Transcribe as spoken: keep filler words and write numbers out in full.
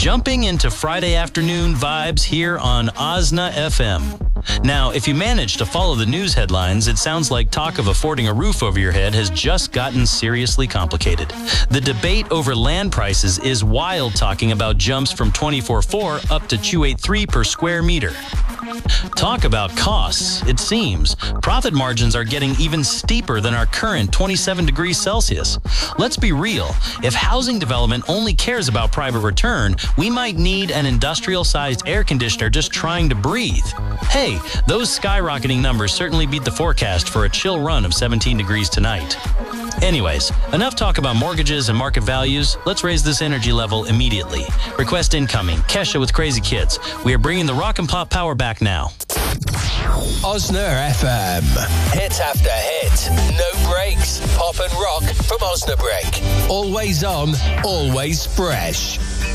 Jumping into Friday afternoon vibes here on Osna F M. Now, if you manage to follow the news headlines, it sounds like talk of affording a roof over your head has just gotten seriously complicated. The debate over land prices is wild, talking about jumps from twenty-four four up to two eighty-three per square meter. Talk about costs. It seems profit margins are getting even steeper than our current twenty-seven degrees Celsius. Let's be real. If housing development only cares about private return, we might need an industrial-sized air conditioner just trying to breathe. Hey, those skyrocketing numbers certainly beat the forecast for a chill run of seventeen degrees tonight. Anyways, enough talk about mortgages and market values. Let's raise this energy level immediately. Request incoming. Kesha with Crazy Kids. We are bringing the rock and pop power back now. Osna F M. Hit after hit. No breaks. Pop and rock from Osnabrück. Always on, always fresh.